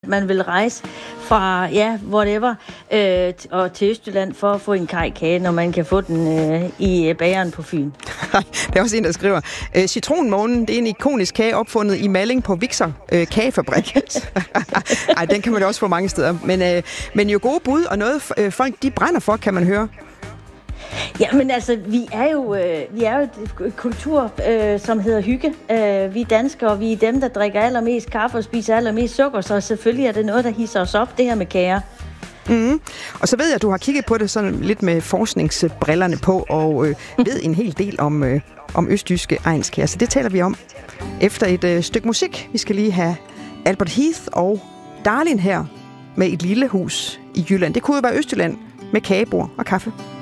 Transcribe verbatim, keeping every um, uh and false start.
Man vil rejse fra, ja, whatever, øh, og til Østjylland for at få en kajkage, når man kan få den øh, i bageren på Fyn. Det er også en, der skriver, øh, citronmånen, det er en ikonisk kage opfundet i Malling på Vixer øh, Kagefabrik. Ej, den kan man også få mange steder. Men, øh, men jo gode bud, og noget øh, folk de brænder for, kan man høre. Ja, men altså, vi er jo, øh, vi er jo et kultur, øh, som hedder hygge. Øh, vi er danskere, og vi er dem, der drikker allermest kaffe og spiser allermest sukker, så selvfølgelig er det noget, der hisser os op, det her med kager. Mm. Og så ved jeg, at du har kigget på det sådan lidt med forskningsbrillerne på, og øh, ved en hel del om, øh, om østjyske egnskager. Så det taler vi om efter et øh, stykke musik. Vi skal lige have Albert Heath og Darlin her med Et lille hus i Jylland. Det kunne jo være Østjylland med kagebord og kaffe.